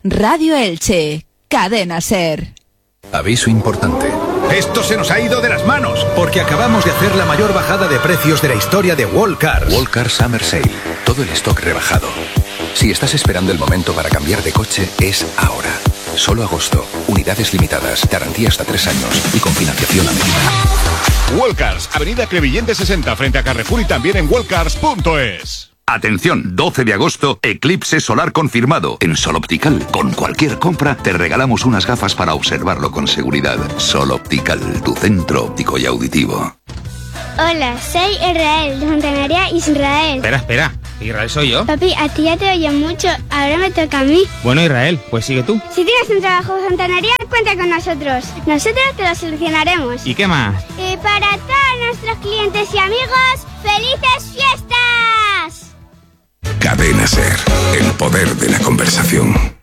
Radio Elche, Cadena SER. Aviso importante. Esto se nos ha ido de las manos, porque acabamos de hacer la mayor bajada de precios de la historia de Wallcars. Wallcars Summer Sale. Todo el stock rebajado. Si estás esperando el momento para cambiar de coche, es ahora. Solo agosto. Unidades limitadas, garantía hasta 3 años y con financiación a medida. Wallcars, Avenida Crevillente 60, frente a Carrefour y también en wallcars.es. Atención, 12 de agosto, eclipse solar confirmado. En Sol Optical, con cualquier compra, te regalamos unas gafas para observarlo con seguridad. Sol Optical, tu centro óptico y auditivo. Hola, soy Israel, de Fontanaria, Israel. Espera, Israel soy yo. Papi, a ti ya te oye mucho, ahora me toca a mí. Bueno, Israel, pues sigue tú. Si tienes un trabajo en Fontanaria, cuenta con nosotros. Nosotros te lo solucionaremos. ¿Y qué más? Y para todos nuestros clientes y amigos, ¡felices fiestas! Cadena SER, el poder de la conversación.